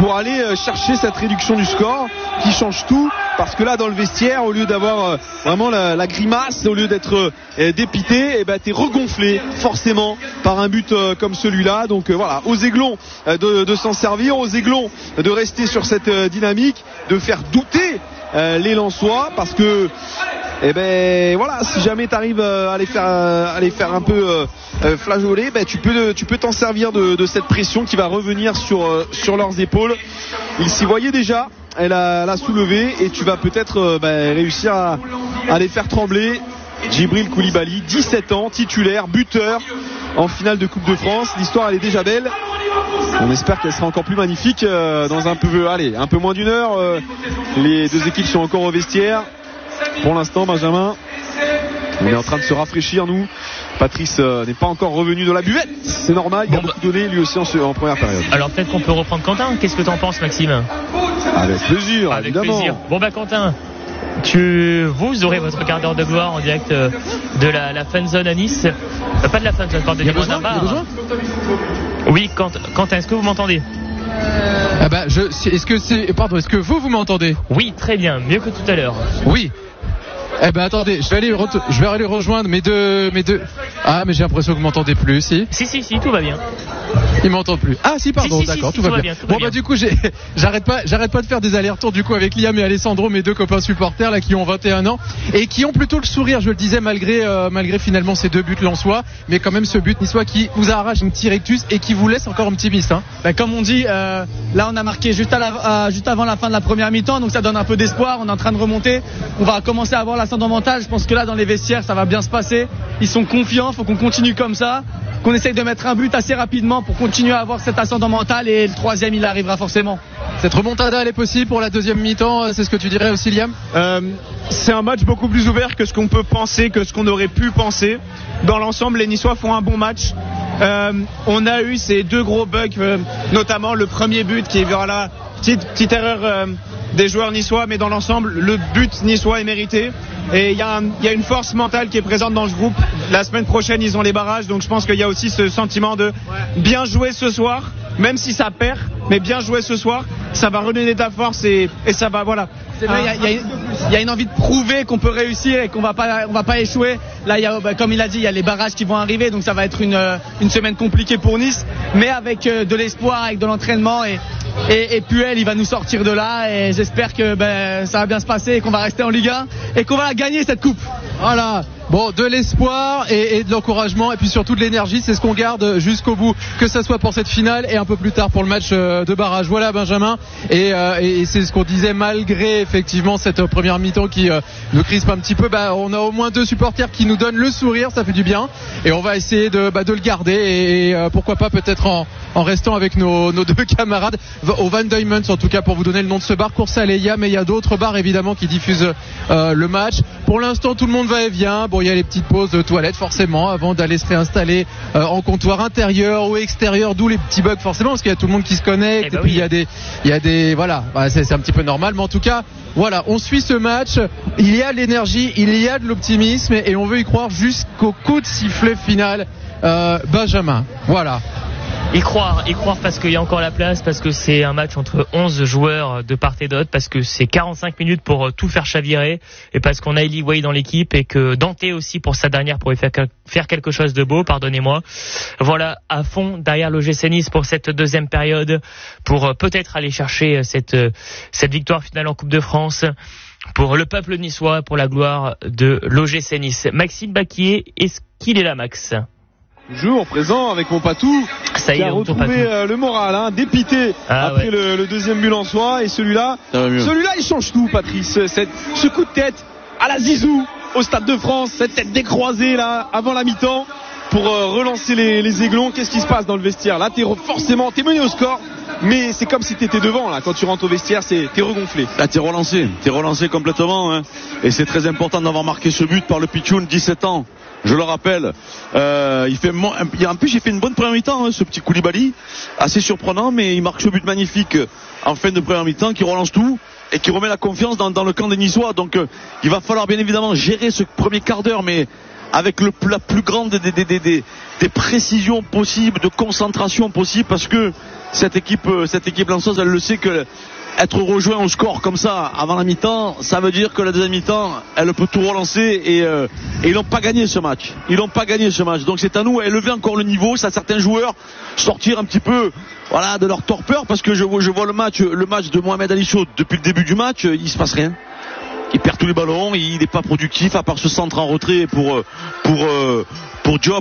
pour aller chercher cette réduction du score qui change tout, parce que là dans le vestiaire, au lieu d'avoir vraiment la grimace, au lieu d'être dépité, t'es regonflé forcément par un but comme celui-là. Donc voilà, aux Aiglons de s'en servir, aux Aiglons de rester sur cette dynamique, de faire douter les Lensois, parce que voilà, si jamais tu arrives à les faire un peu flageoler, tu peux t'en servir de cette pression qui va revenir sur leurs épaules. Ils s'y voyaient déjà, elle a soulevé, et tu vas peut-être réussir à les faire trembler. Djibril Koulibaly, 17 ans, titulaire, buteur en finale de Coupe de France. L'histoire, elle est déjà belle. On espère qu'elle sera encore plus magnifique dans un peu moins d'une heure. Les deux équipes sont encore au vestiaire. Pour l'instant, Benjamin, on est en train de se rafraîchir, nous. Patrice n'est pas encore revenu de la buvette. C'est normal, il a beaucoup donné lui aussi en première période. Alors peut-être qu'on peut reprendre Quentin. Qu'est-ce que t'en penses, Maxime ? Avec plaisir, évidemment. Bon Quentin, vous aurez votre quart d'heure de gloire en direct de la fan zone à Nice. Pas de la fan zone, pardonnez-moi, d'un bar. Oui, Quentin, est-ce que vous m'entendez ? Est-ce que vous m'entendez ? Oui, très bien, mieux que tout à l'heure. Oui. Attendez, je vais aller rejoindre mes deux. Ah, mais j'ai l'impression que vous m'entendez plus, si. Si, tout va bien. Ils m'entendent plus. Ah si, pardon, d'accord, tout va bien. Du coup, j'arrête pas de faire des allers-retours du coup avec Liam et Alessandro, mes deux copains supporters là qui ont 21 ans et qui ont plutôt le sourire, je le disais, malgré finalement ces deux buts lensois, mais quand même ce but niçois qui vous arrache un petit rectus et qui vous laisse encore optimiste. Comme on dit, là on a marqué juste avant la fin de la première mi-temps, donc ça donne un peu d'espoir. On est en train de remonter. On va commencer à avoir l'ascendant mental. Je pense que là dans les vestiaires ça va bien se passer. Ils sont confiants, faut qu'on continue comme ça, qu'on essaye de mettre un but assez rapidement pour continuer à avoir cet ascendant mental, et le troisième il arrivera forcément. Cette remontada elle est possible pour la deuxième mi-temps, c'est ce que tu dirais aussi, Liam? C'est un match beaucoup plus ouvert que ce qu'on peut penser, que ce qu'on aurait pu penser. Dans l'ensemble, les Niçois font un bon match. On a eu ces deux gros bugs, notamment le premier but qui est voilà, petite erreur des joueurs niçois, mais dans l'ensemble le but niçois est mérité, et il y a une force mentale qui est présente dans ce groupe. La semaine prochaine ils ont les barrages, donc je pense qu'il y a aussi ce sentiment de bien jouer ce soir, même si ça perd, mais bien jouer ce soir, ça va redonner de la force et ça va, voilà. C'est vrai, il y a une envie de prouver qu'on peut réussir et qu'on va pas échouer. Là, comme il a dit, il y a les barrages qui vont arriver, donc ça va être une semaine compliquée pour Nice, mais avec de l'espoir, avec de l'entraînement, et Puel, il va nous sortir de là, et j'espère que ça va bien se passer et qu'on va rester en Ligue 1 et qu'on va gagner cette coupe. Voilà. Bon, de l'espoir et de l'encouragement, et puis surtout de l'énergie, c'est ce qu'on garde jusqu'au bout, que ça soit pour cette finale et un peu plus tard pour le match de barrage. Voilà, Benjamin, et c'est ce qu'on disait, malgré effectivement cette première mi-temps qui nous crispe un petit peu, on a au moins deux supporters qui nous donnent le sourire, ça fait du bien, et on va essayer de le garder, et pourquoi pas peut-être en restant avec nos deux camarades au Van Diamonds, en tout cas, pour vous donner le nom de ce bar, Course à Leia, mais il y a d'autres bars évidemment qui diffusent le match. Pour l'instant, tout le monde va et vient. Bon, il y a les petites pauses de toilette forcément avant d'aller se réinstaller en comptoir intérieur ou extérieur, d'où les petits bugs forcément, parce qu'il y a tout le monde qui se connecte, et puis il y a des voilà, c'est un petit peu normal, mais en tout cas voilà, on suit ce match, il y a de l'énergie, il y a de l'optimisme, et on veut y croire jusqu'au coup de sifflet final. Benjamin, voilà. Y croire parce qu'il y a encore la place, parce que c'est un match entre 11 joueurs de part et d'autre, parce que c'est 45 minutes pour tout faire chavirer, et parce qu'on a Eli Way dans l'équipe, et que Dante aussi pour sa dernière pourrait faire quelque chose de beau, pardonnez-moi. Voilà, à fond derrière l'OGC Nice pour cette deuxième période, pour peut-être aller chercher cette victoire finale en Coupe de France, pour le peuple niçois, pour la gloire de l'OGC Nice. Maxime Baquier, est-ce qu'il est là, Max? Toujours présent avec mon Patou, ça y qui a retrouvé le moral, dépité après le deuxième but en soi, et celui-là il change tout, Patrice. Ce coup de tête à la Zizou au Stade de France, cette tête décroisée là avant la mi-temps pour relancer les Aiglons. Qu'est-ce qui se passe dans le vestiaire là? T'es mené au score, mais c'est comme si t'étais devant là. Quand tu rentres au vestiaire, t'es regonflé. Là, t'es relancé complètement, et c'est très important d'avoir marqué ce but par le Pichoun, 17 ans. Je le rappelle, en plus il fait une bonne première mi-temps, ce petit Koulibaly, assez surprenant, mais il marque ce but magnifique en fin de première mi-temps qui relance tout et qui remet la confiance dans le camp des Niçois. Donc il va falloir bien évidemment gérer ce premier quart d'heure, mais avec la plus grande des précisions possibles, de concentration possible, parce que cette équipe lançoise, elle le sait que être rejoint au score comme ça avant la mi-temps, ça veut dire que la deuxième mi-temps, elle peut tout relancer et ils n'ont pas gagné ce match. Donc c'est à nous à élever encore le niveau. C'est à certains joueurs sortir un petit peu, voilà, de leur torpeur, parce que je vois le match de Mohamed Ali Chaud depuis le début du match, il se passe rien. Il perd tous les ballons, il n'est pas productif à part ce centre en retrait pour Diop.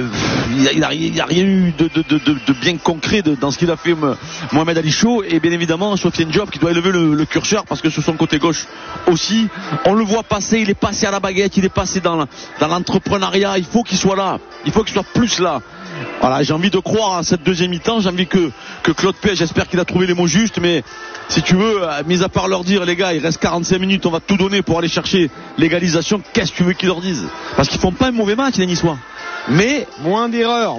Il n'y a rien eu de bien concret dans ce qu'il a fait Mohamed Ali Chaud, et bien évidemment Sofiane Diop qui doit élever le curseur, parce que sur son côté gauche aussi on le voit passer, il est passé à la baguette, il est passé dans l'entrepreneuriat. Il faut qu'il soit là, il faut qu'il soit plus là. Voilà, j'ai envie de croire à cette deuxième mi-temps, j'ai envie que Claude Puel, j'espère qu'il a trouvé les mots justes, mais si tu veux, mis à part leur dire les gars, il reste 45 minutes, on va tout donner pour aller chercher l'égalisation, qu'est-ce que tu veux qu'ils leur disent? Parce qu'ils font pas un mauvais match les Niçois, mais moins d'erreurs.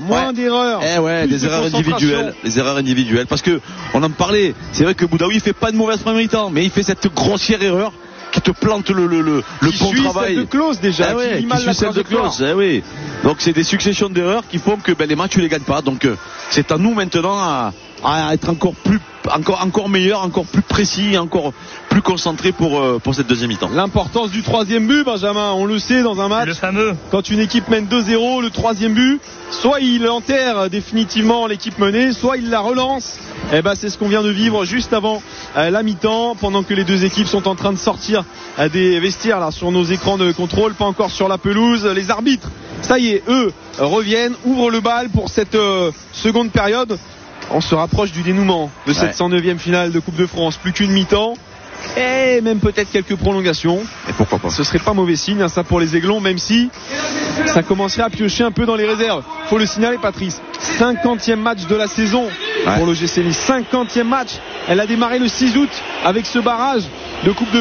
Des erreurs individuelles, parce que on en parlait, c'est vrai que Boudaoui fait pas de mauvaise première mi-temps, mais il fait cette grossière erreur qui te plante le bon travail. Celle de Klose déjà, qui suit celle de Klose. Oui. Donc c'est des successions d'erreurs qui font que les matchs tu les gagnes pas. Donc c'est à nous maintenant à être encore meilleur, encore plus précis, encore plus concentré pour cette deuxième mi-temps. L'importance du troisième but, Benjamin, on le sait dans un match. Le fameux. Quand une équipe mène 2-0, le troisième but, soit il enterre définitivement l'équipe menée, soit il la relance. C'est ce qu'on vient de vivre juste avant la mi-temps, pendant que les deux équipes sont en train de sortir des vestiaires là sur nos écrans de contrôle, pas encore sur la pelouse. Les arbitres, ça y est, eux reviennent, ouvrent le bal pour cette seconde période. On se rapproche du dénouement de cette 109e finale de Coupe de France. Plus qu'une mi-temps et même peut-être quelques prolongations. Et pourquoi pas? Ce serait pas mauvais signe, ça pour les Aiglons, même si ça commencerait à piocher un peu dans les réserves. Faut le signaler, Patrice. 50e match de la saison pour le GC Nice. 50e match. Elle a démarré le 6 août avec ce barrage de Coupe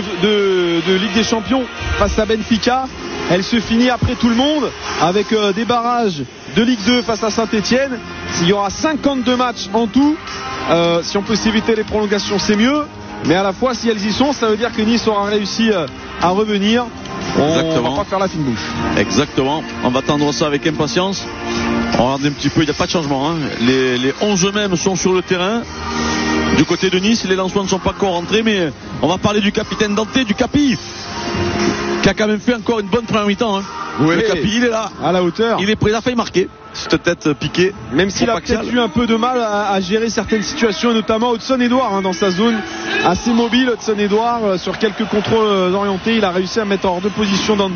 de Ligue des Champions face à Benfica. Elle se finit après tout le monde avec des barrages de Ligue 2 face à Saint-Etienne. Il y aura 52 matchs en tout. Si on peut s'éviter les prolongations, c'est mieux. Mais à la fois, si elles y sont, ça veut dire que Nice aura réussi à revenir. On va pas faire la fine bouche. Exactement. On va attendre ça avec impatience. On regarde un petit peu, il n'y a pas de changement. Les 11 mêmes sont sur le terrain. Du côté de Nice, les lancements ne sont pas encore rentrés, mais on va parler du capitaine Dante, du Capi, qui a quand même fait encore une bonne première mi-temps. Oui. Le Capi, il est là, à la hauteur. Il est prêt, il a failli marquer. Cette tête piquée. Même s'il a peut-être eu un peu de mal à gérer certaines situations, notamment Hudson-Edouard dans sa zone assez mobile. Hudson-Edouard sur quelques contrôles orientés, il a réussi à mettre hors de position Dante.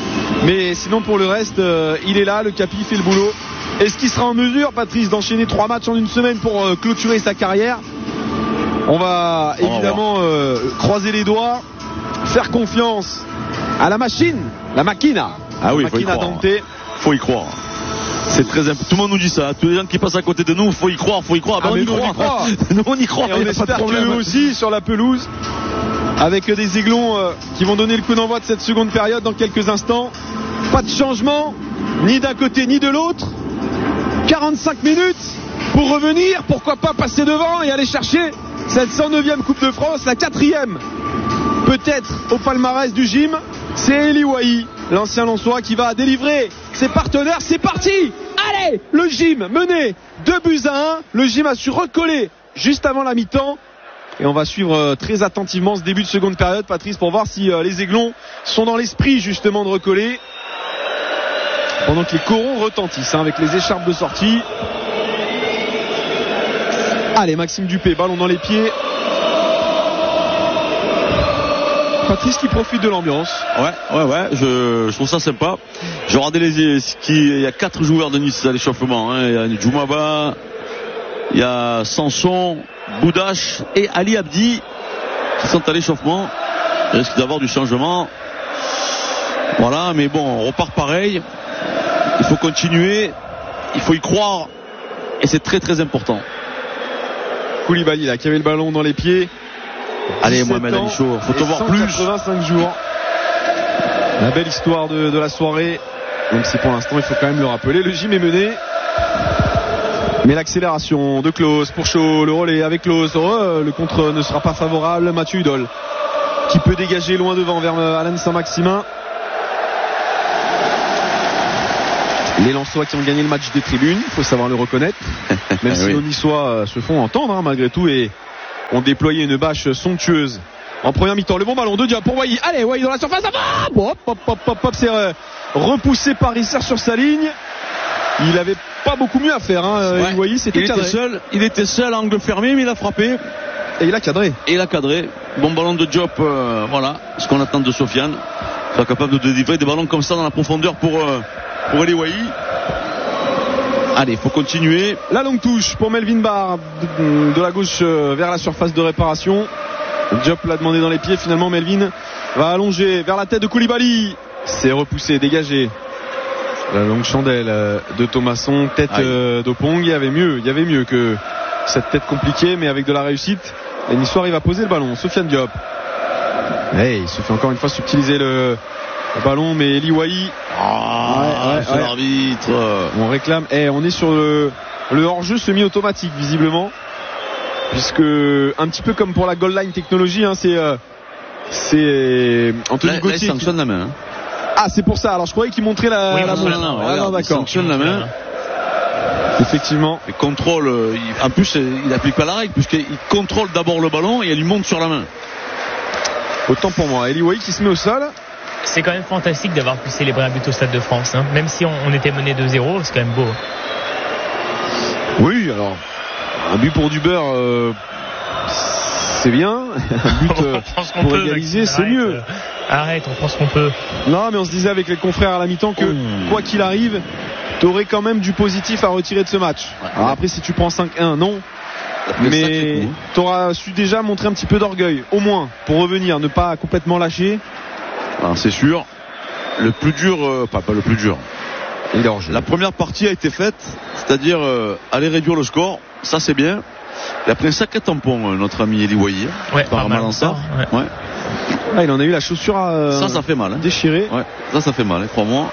Mais sinon pour le reste, il est là, le Capi fait le boulot. Est-ce qu'il sera en mesure, Patrice, d'enchaîner 3 matchs en une semaine pour clôturer sa carrière? On va évidemment croiser les doigts, faire confiance à la machine, la machina. Ah oui, faut y croire. Dante. Faut y croire. C'est très important. Tout le monde nous dit ça. Tous les gens qui passent à côté de nous, faut y croire. Nous, on y croit. Nous, on y croit. Et on espère qu'eux aussi sur la pelouse, avec des Aiglons qui vont donner le coup d'envoi de cette seconde période dans quelques instants. Pas de changement, ni d'un côté ni de l'autre. 45 minutes pour revenir. Pourquoi pas passer devant et aller chercher cette 109e Coupe de France, la 4e peut-être au palmarès du gym. C'est Eli Wahi, l'ancien Lensois, qui va délivrer ses partenaires. C'est parti! Allez! Le gym mené 2-1. Le gym a su recoller juste avant la mi-temps. Et on va suivre très attentivement ce début de seconde période, Patrice, pour voir si les Aiglons sont dans l'esprit justement de recoller. Pendant que les corons retentissent avec les écharpes de sortie. Allez, Maxime Dupé, ballon dans les pieds. Patrice qui profite de l'ambiance. Ouais, je trouve ça sympa. Je regardais il y a 4 joueurs de Nice à l'échauffement. Il y a Djoumaba, il y a Sanson, Boudache et Ali Abdi qui sont à l'échauffement. Il risque d'avoir du changement. Voilà, mais bon, on repart pareil. Il faut continuer, il faut y croire et c'est très très important. Koulibaly là qui avait le ballon dans les pieds. Allez, Mohamed Ali Chaud, faut te voir plus. 85 jours. La belle histoire de la soirée. Même si pour l'instant il faut quand même le rappeler, le gym est mené. Mais l'accélération de Klose pour Chaud, le relais avec Klose, le contre ne sera pas favorable. Mathieu Hudol qui peut dégager loin devant vers Alain Saint-Maximin. Les Lensois qui ont gagné le match des tribunes, il faut savoir le reconnaître. Même si nos Niçois se font entendre malgré tout et ont déployé une bâche somptueuse en première mi-temps. Le bon ballon de Diop pour Wai. Allez, Wai dans la surface. Hop, c'est repoussé par Risser sur sa ligne. Il avait pas beaucoup mieux à faire. Wai, c'était cadré. Il était seul, angle fermé, mais il a frappé. Et il a cadré. Bon ballon de Diop, voilà ce qu'on attend de Sofiane. Il sera capable de délivrer des ballons comme ça dans la profondeur pour Eli Wai. Allez, il faut continuer. La longue touche pour Melvin Barr de la gauche vers la surface de réparation. Diop l'a demandé dans les pieds. Finalement, Melvin va allonger vers la tête de Koulibaly. C'est repoussé, dégagé. La longue chandelle de Thomasson. Tête d'Opong. Il y avait mieux que cette tête compliquée, mais avec de la réussite. Et Niçois arrive à poser le ballon. Sofiane Diop. Il se fait encore une fois subtiliser le ballon, mais Eli Wai. L'arbitre. On réclame. On est sur le hors-jeu semi-automatique visiblement, puisque un petit peu comme pour la goal line technologie, c'est Anthony Gauthier. Là, il sanctionne la main. C'est pour ça. Alors je croyais qu'il montrait la main. D'accord. Il sanctionne la main. Effectivement. Il contrôle. En plus, il n'applique pas la règle puisqu'il contrôle d'abord le ballon et il lui monte sur la main. Autant pour moi. Eli Wai qui se met au sol. C'est quand même fantastique d'avoir pu célébrer un but au Stade de France. Même si on était mené 2-0, c'est quand même beau. Oui, alors un but pour du beurre, c'est bien. Un but pour égaliser, c'est mieux. Arrête, on pense qu'on peut. Non, mais on se disait avec les confrères à la mi-temps que quoi qu'il arrive, t'aurais quand même du positif à retirer de ce match. Alors après, si tu prends 5-1, non. Mais t'auras su déjà montrer un petit peu d'orgueil, au moins, pour revenir, ne pas complètement lâcher. C'est sûr. Le plus dur, pas le plus dur. La première partie a été faite, c'est-à-dire aller réduire le score. Ça, c'est bien. Il a pris un sacré tampon, notre ami Eli Wai, par Malançar. Il en a eu la chaussure ça fait mal. Déchirée. Ça fait mal, crois-moi.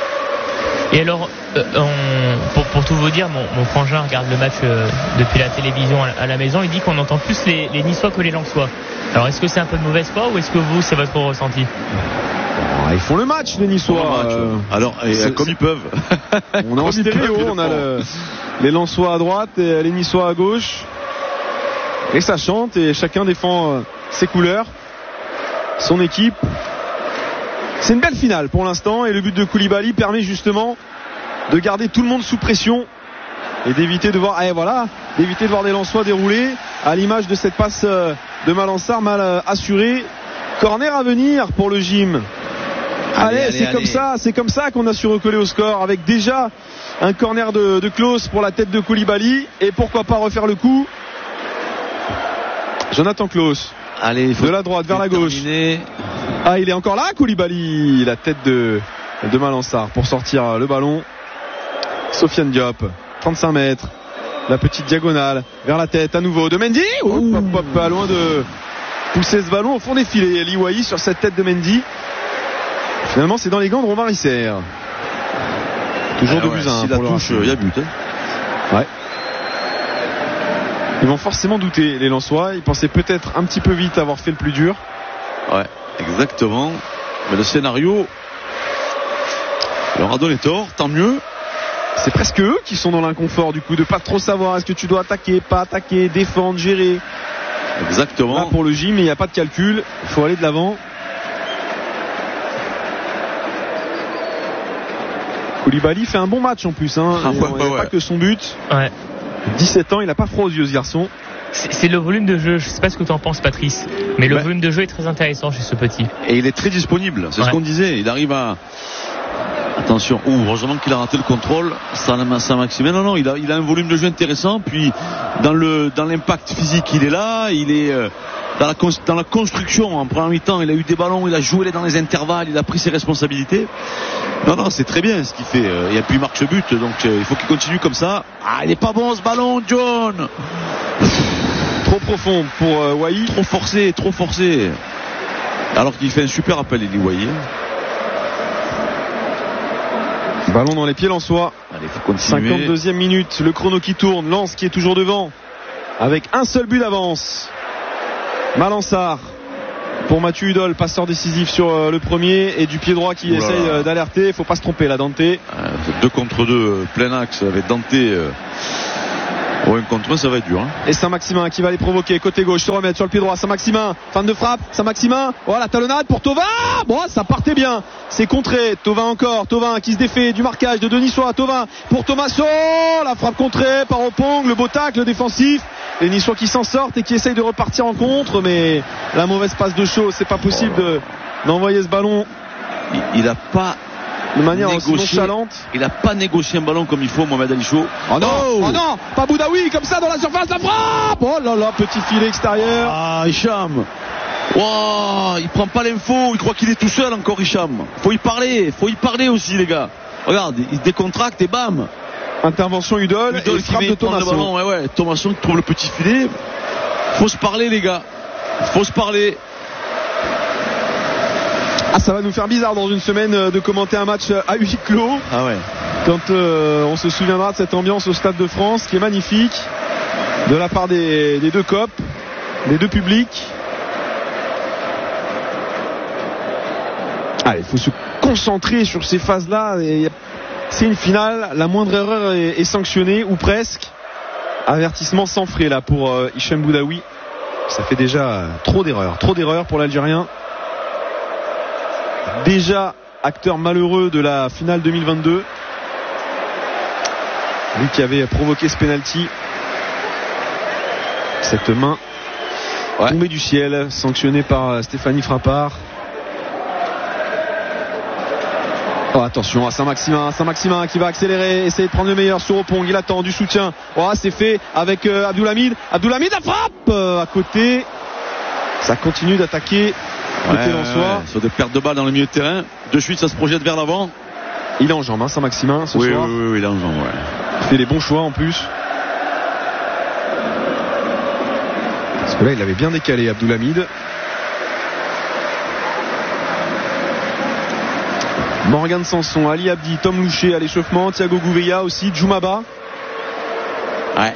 Et alors, pour tout vous dire, mon frangin regarde le match depuis la télévision à la maison. Il dit qu'on entend plus les Niçois que les Lensois. Alors, est-ce que c'est un peu de mauvaise foi ou est-ce que vous, c'est votre ressenti? Ils font le match, les Niçois. Alors, comme ils peuvent. On est en stéréo. On a les Lensois à droite et les Niçois à gauche. Et ça chante et chacun défend ses couleurs, son équipe. C'est une belle finale pour l'instant et le but de Koulibaly permet justement de garder tout le monde sous pression et d'éviter de voir des Lensois dérouler à l'image de cette passe de Malançar mal assurée. Corner à venir pour le gym. Allez, c'est comme ça qu'on a su recoller au score avec déjà un corner de Klose pour la tête de Koulibaly et pourquoi pas refaire le coup. Jonathan Klose. Allez, de la droite vers la gauche. Il est encore là, Koulibaly. La tête de Malançar pour sortir le ballon. Sofiane Diop, 35 mètres. La petite diagonale vers la tête à nouveau de Mendy. Pas loin de pousser ce ballon au fond des filets. Eli Wai sur cette tête de Mendy. Finalement, c'est dans les gants de Romain Risser. Toujours 2-1 pour le touche. Il y a but. Ils vont forcément douter, les Lensois. Ils pensaient peut-être un petit peu vite avoir fait le plus dur. Exactement. Mais le scénario leur a donné tort, tant mieux. C'est presque eux qui sont dans l'inconfort du coup de pas trop savoir est-ce que tu dois attaquer, pas attaquer, défendre, gérer. Exactement. Là pour le gym, il n'y a pas de calcul, il faut aller de l'avant. Koulibaly fait un bon match en plus. Il n'y a pas que son but. 17 ans, il n'a pas froid aux yeux ce garçon. C'est le volume de jeu, je ne sais pas ce que tu en penses Patrice, mais le volume de jeu est très intéressant chez ce petit. Et il est très disponible, c'est ce qu'on disait, il arrive à... Attention, heureusement qu'il a raté le contrôle, Saint-Maximin. Non, il a un volume de jeu intéressant, puis dans l'impact physique il est là, il est dans la construction en première mi-temps, il a eu des ballons, il a joué dans les intervalles, il a pris ses responsabilités. Non, c'est très bien ce qu'il fait. Et puis il marque ce but, donc il faut qu'il continue comme ça. Il est pas bon ce ballon, John. Trop profond pour Wai. Trop forcé. Alors qu'il fait un super appel, Eli Wai. Ballon dans les pieds lensois. Allez, faut continuer. 52e minute, le chrono qui tourne, Lens qui est toujours devant avec un seul but d'avance. Malançar pour Mathieu Hudol, passeur décisif sur le premier et du pied droit qui essaye d'alerter. Il faut pas se tromper là, Dante. 2 contre 2 plein axe avec Dante. Au 1 contre 1, ça va être dur. Hein. Et Saint-Maximin qui va les provoquer côté gauche, se remettre sur le pied droit. Saint-Maximin, fin de frappe. Saint-Maximin, voilà, talonnade pour Thauvin. Bon, ça partait bien. C'est contré. Thauvin encore. Thauvin qui se défait du marquage de Denissois. Thauvin pour Thomasso. La frappe contrée par Opong. Le beau tacle défensif. Les Niçois qui s'en sortent et qui essayent de repartir en contre. Mais la mauvaise passe de Shaw, c'est pas possible d'envoyer ce ballon. Il a pas de manière aussi nonchalante. Il n'a pas négocié un ballon comme il faut, Mohamed Ali Shaw. Oh non, oh non, pas Boudaoui comme ça dans la surface, la frappe. Oh là là, petit filet extérieur. Ah, Hicham. Wow, il prend pas l'info, il croit qu'il est tout seul encore, Hicham. Faut y parler aussi, les gars. Regarde, il se décontracte et bam. Intervention Udol et frappe de Thomasson. Ouais, Thomasson qui trouve le petit filet. Faut se parler, les gars. Faut se parler. Ah, ça va nous faire bizarre dans une semaine de commenter un match à huis clos. Ah ouais. Quand on se souviendra de cette ambiance au Stade de France qui est magnifique de la part des deux copes, des deux publics. Allez, il faut se concentrer sur ces phases-là. C'est une finale, la moindre erreur est sanctionnée ou presque. Avertissement sans frais là pour Hicham Boudaoui. Ça fait déjà trop d'erreurs pour l'Algérien. Déjà acteur malheureux de la finale 2022, lui qui avait provoqué ce penalty, cette main tombée du ciel, sanctionnée par Stéphanie Frappard. Oh, attention à Saint-Maximin qui va accélérer, essayer de prendre le meilleur sur Opong, il attend du soutien. Oh, c'est fait avec Abdoulhamid, la frappe à côté. Ça continue d'attaquer. Sur des pertes de balles dans le milieu de terrain. De suite, ça se projette vers l'avant. Il est en jambes, Saint-Maximin ce soir. Oui, il est en jambes. Il fait les bons choix en plus. Parce que là, il avait bien décalé Abdoulhamid. Morgan Sanson, Ali Abdi, Tom Louché à l'échauffement, Thiago Gouveia aussi, Djoumaba. Ouais.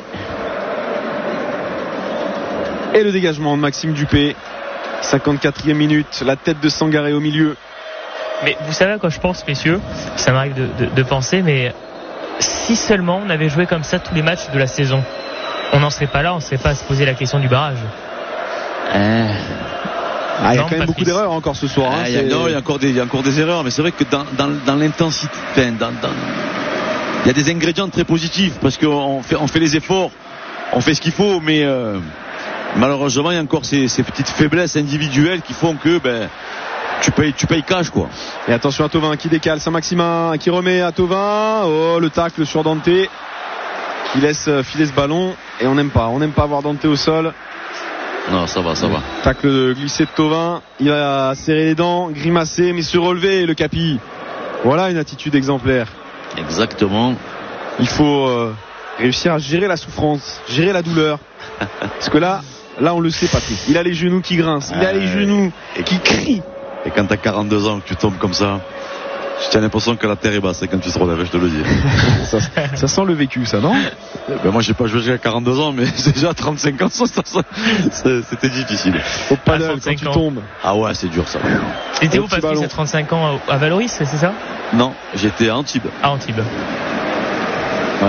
Et le dégagement de Maxime Dupé. 54e minute, la tête de Sangaré au milieu. Mais vous savez à quoi je pense, messieurs, ça m'arrive de penser, mais si seulement on avait joué comme ça tous les matchs de la saison, on n'en serait pas là, on ne serait pas à se poser la question du barrage. Il y a quand même beaucoup d'erreurs encore ce soir. Il y a encore des erreurs, mais c'est vrai que dans l'intensité, il y a des ingrédients très positifs parce qu'on fait les efforts, on fait ce qu'il faut, mais malheureusement il y a encore ces petites faiblesses individuelles qui font que tu payes cash quoi. Et attention à Thauvin qui décale, Saint-Maximin qui remet à Thauvin. Oh, le tacle sur Dante qui laisse filer ce ballon et on n'aime pas voir Dante au sol. Non, ça va. Tacle glissé de Thauvin, il va serrer les dents, grimacer mais se relever le Capi. Voilà une attitude exemplaire. Exactement. Il faut réussir à gérer la souffrance, gérer la douleur. Parce que là on le sait, Patrick. Il a les genoux qui grincent, il a les genoux qui crient. Et quand t'as 42 ans que tu tombes comme ça, j'ai l'impression que la terre est basse quand tu te relèves, je te le dis. ça sent le vécu, ça, non? Moi j'ai pas joué jusqu'à 42 ans, mais déjà à 35 ans c'était difficile. Au paddle quand tu tombes. Ah ouais, c'est dur ça. C'était où Patrick à 35 ans à Valoris, c'est ça? Non, j'étais à Antibes. À Antibes. Ouais.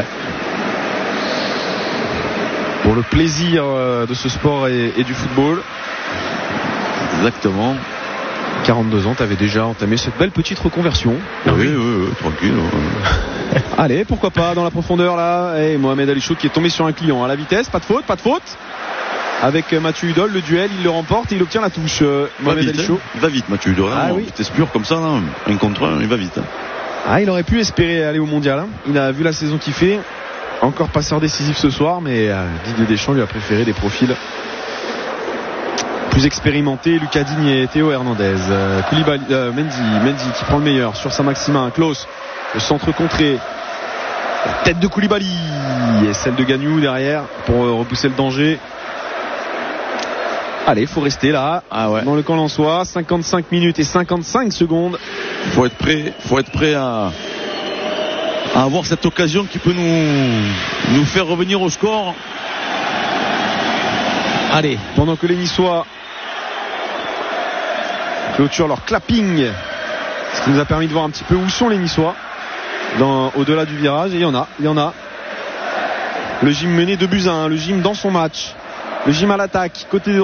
Pour le plaisir de ce sport et du football. Exactement. 42 ans, t'avais déjà entamé cette belle petite reconversion. Oui, tranquille. Allez, pourquoi pas dans la profondeur là. Et Mohamed Ali Shaw qui est tombé sur un client à la vitesse, pas de faute. Avec Mathieu Hudol, le duel, il le remporte et il obtient la touche. Mohamed Ali Shaw. Il va vite, Mathieu Hudol. Vitesse pure comme ça, là, un contre un, il va vite. Il aurait pu espérer aller au mondial. Il a vu la saison qu'il fait. Encore passeur décisif ce soir, mais Didier Deschamps lui a préféré des profils plus expérimentés. Lucas Digne et Théo Hernandez. Koulibaly, Mendy qui prend le meilleur sur Saint-Maximin. Klaus, le centre contré. La tête de Koulibaly et celle de Gagnou derrière pour repousser le danger. Allez, faut rester là dans le camp lensois. 55 minutes et 55 secondes. Faut être prêt à avoir cette occasion qui peut nous faire revenir au score. Allez, pendant que les Niçois clôturent leur clapping, ce qui nous a permis de voir un petit peu où sont les Niçois. au-delà du virage, et il y en a. Le gym mené 2-1, le gym dans son match. Le gym à l'attaque, côté